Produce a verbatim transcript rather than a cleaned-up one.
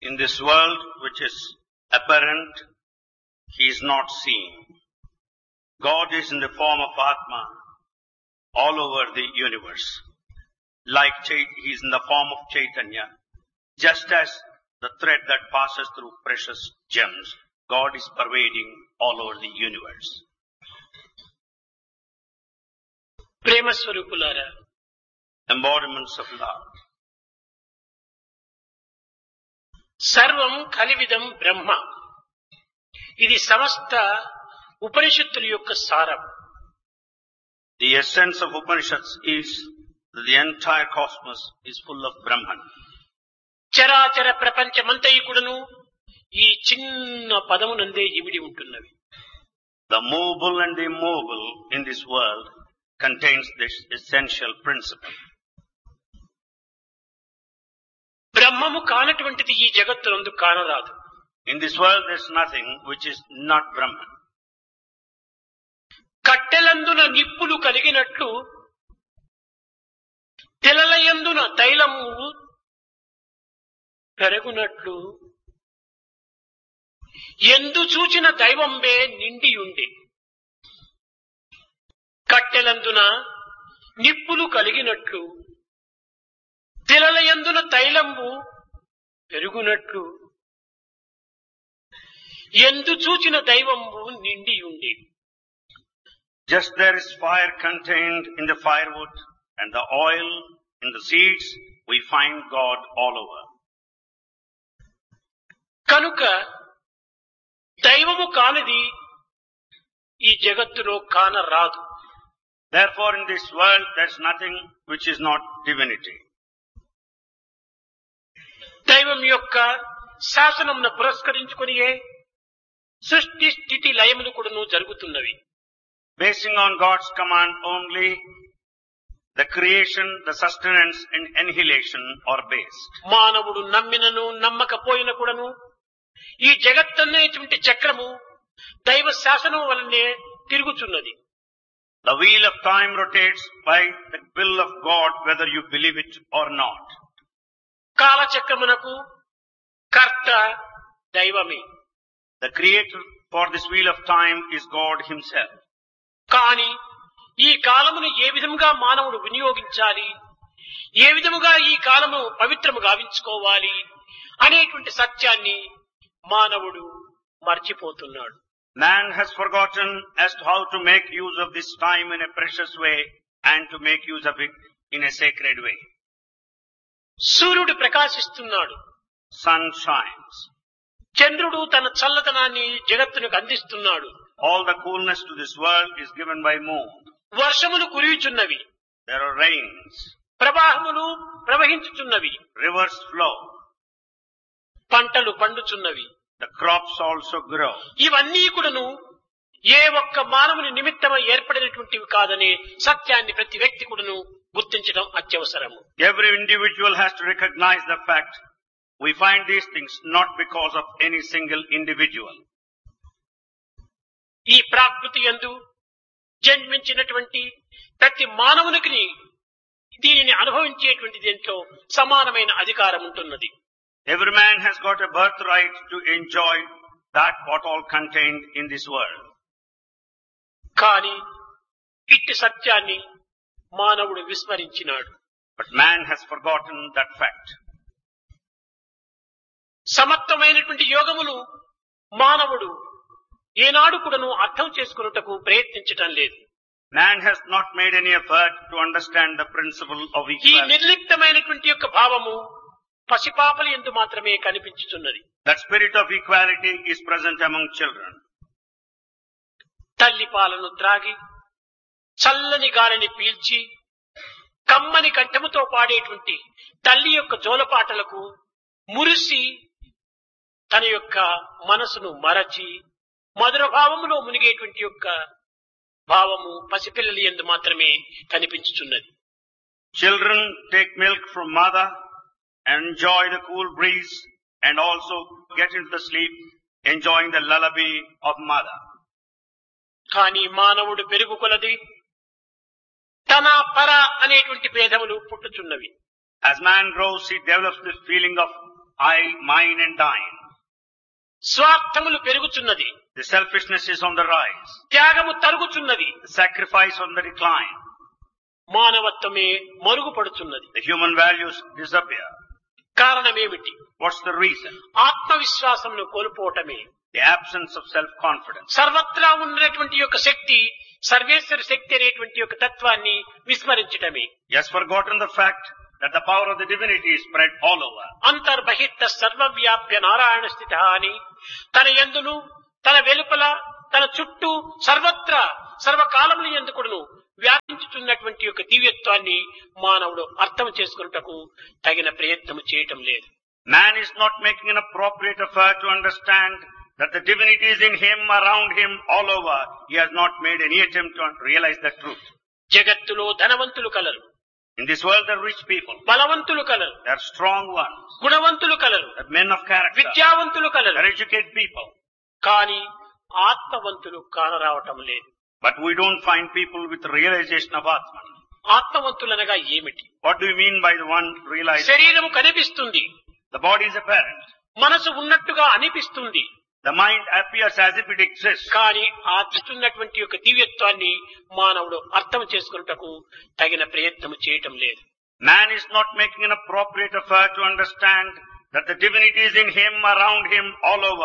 In this world which is apparent, he is not seen. God is in the form of Atma all over the universe. Like Chait- he is in the form of Chaitanya. Just as the thread that passes through precious gems, God is pervading all over the universe. ప్రేమ స్వరూపులారా, Embodiments of love. సర్వం కలివిదం బ్రహ్మ. ఇది సమస్త ఉపనిషత్తుల యొక్క సారం. The essence of Upanishads is that the entire cosmos is full of Brahman. చరాచర ప్రపంచమంతయుకుడును ఈ చిన్న పదమునందే ఇమిడి ఉంటున్నవి. The movable and the immovable in this world contains this essential principle. బ్రహ్మము కానటువంటిది ఈ జగత్తునందు కానరాదు. In this world there is nothing which is not Brahman. కట్టెలందున నిప్పులు కలిగినట్లు తెలలయందున తైలము పెరుగునట్లు ఎందు చూచిన దైవంబే నిండియుండి. కట్టెలందున నిప్పులు కలిగినట్లు తెలలయందున తైలంబు పెరుగునట్లు ఎందు చూచిన దైవంబు నిండియుండి. Just there is fire contained in the firewood and the oil in the seeds, we find God all over. కనుక దైవము కానిది ఈ జగత్తులో కానరాదు. Therefore in this world there is nothing which is not divinity. దైవం యొక్క శాసనమును పురస్కరించుకొనియే సృష్టి స్థితి లయములు కూడాను జరుగుతున్నవి. Basing on God's command only, the creation, the sustenance and annihilation are based. మానవుడు నమ్మినను నమ్మకపోయిన కూడాను ఈ జగత్తనేటువంటి చక్రము దైవ శాసనం వలనే తిరుగుచున్నది. The wheel of time rotates by the will of God, whether you believe it or not. కాలచక్రమునకు కర్త దైవమే. The creator for this wheel of time is God himself. కాని ఈ కాలమును ఏ విధముగా మానవుడు వినియోగించాలి, ఏ విధముగా ఈ కాలము పవిత్రము గావించుకోవాలి అనేటువంటి సత్యాన్ని మానవుడు మర్చిపోతున్నాడు. Man has forgotten as to how to make use of this time in a precious way and to make use of it in a sacred way. సూర్యుడు ప్రకాశిస్తున్నాడు, Sun shines. చంద్రుడు తన చల్లదనాన్ని జగత్తునికి అందిస్తున్నాడు. All the coolness to this world is given by moon. వర్షములు కురియుచున్నవి, There are rains. ప్రవాహములు ప్రవహించుచున్నవి, Rivers flow. పంటలు పండుచున్నవి. The crops also grow. ఇవన్నీ కూడాను ఏ ఒక్క మానవుని నిమిత్తమై ఏర్పడినటువంటివి కాదనే సత్యాన్ని ప్రతి వ్యక్తి కూడాను గుర్తించడం అత్యవసరము. Every individual has to recognize the fact we find these things not because of any single individual. ఈ ప్రాకృతి యందు జన్మించినటువంటి ప్రతి మానవునికి దీనిని అనుభవించేటువంటి దీంట్లో సమానమైన అధికారం ఉంటున్నది. Every man has got a birthright to enjoy that what all contained in this world. కానీ ఇట్టి సత్యాన్ని మానవుడు విస్మరించినాడు. But man has forgotten that fact. సమర్థమైనటువంటి యోగములు మానవుడు ఏనాడు కూడాను అర్థం చేసుకున్నటకు ప్రయత్నించటం లేదు. Man has not made any effort to understand the principle of ఈ equality. నిర్లిప్తమైనటువంటి యొక్క భావము పసిపాపల యందు మాత్రమే కనిపించుతున్నది. That spirit of equality is present among children. తల్లి పాలను త్రాగి చల్లని గాలిని పీల్చి కమ్మని కంఠముతో పాడేటువంటి తల్లి యొక్క జోలపాటలకు మురిసి తన యొక్క మనసును మరచి మధుర భావములో మునిగేటువంటి యొక్క భావము పసిపిల్లల యందు మాత్రమే కనిపించుచున్నది. Children take milk from mother and enjoy the cool breeze and also get into the sleep enjoying the lullaby of mother. కానీ మానవుడు పెరుగు కొలది తన పర అనేటువంటి భేదములు పుట్టుచున్నవి. As man grows, he develops this feeling of I, mine and thine. స్వార్థములు పెరుగుచున్నది. The selfishness is on the rise. త్యాగము తరుగుచున్నది. The sacrifice on the decline. మానవత్వమే మరుగుపడుచున్నది. The human values disappear. కారణమేమిటి? What's the reason? ఆత్మవిశ్వాసమును కోల్పోవటమే. The absence of self-confidence. సర్వత్రా ఉన్నటువంటి యొక్క శక్తి, సర్వేశ్వర శక్తి అనేటువంటి యొక్క తత్వాన్ని విస్మరించటమే. He has forgotten the fact that the power of the divinity is spread all over. అంతర్బహిర్త సర్వవ్యాప్య Narayana స్థిత అని తన యందును, తన వెలుపల, తన చుట్టూ సర్వత్రా సర్వకాలముల యందు కూడాను వ్యాపించుతున్నటువంటి యొక్క దివ్యత్వాన్ని మానవుడు అర్థం చేసుకున్నటకు తగిన ప్రయత్నం చేయటం లేదు. Man is not making an appropriate effort to understand that the divinity is in him, around him, all over. He has not made any attempt to realize the truth. జగత్తులో ధనవంతులు colour. In this world there are rich people. బలవంతులు colour. There are strong ones. గుణవంతులు colour. There are men of character. విద్యావంతులు colour. There are educated people. కానీ ఆత్మవంతులు కానరావటం లేదు. But we don't find people with realization of Atman. ఆత్మవంతులనగా ఏమిటి? What do you mean by the one realized? శరీరము కనిపిస్తుంది. The body is apparent. మనసు ఉన్నట్టుగా అనిపిస్తుంది. The mind appears as if it exists. కానీ ఆత్మస్తున్నటువంటి యొక్క దివ్యత్వాన్ని మానవుడు అర్థం చేసుకున్నటకు తగిన ప్రయత్నం చేయటం లేదు. Man is not making an appropriate effort to understand that the divinity is in him, around him, all over.